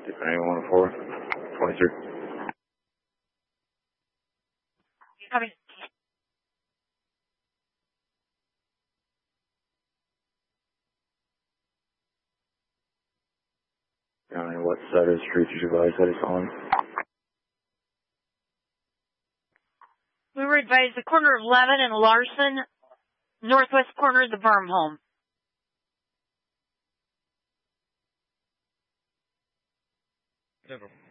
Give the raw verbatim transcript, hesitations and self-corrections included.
ninety-one oh four, twenty-three. Copy. County, what side of the street did you advise that he's on? We were advised the corner of eleven and Larson, northwest corner of the Berm home. Never.